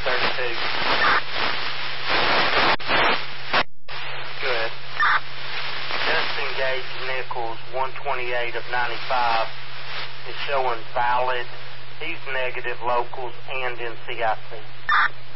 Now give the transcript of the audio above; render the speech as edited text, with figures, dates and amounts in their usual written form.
32. Good. Disengaged Nichols, 128 of 95, is showing valid. He's negative locals and NCIC.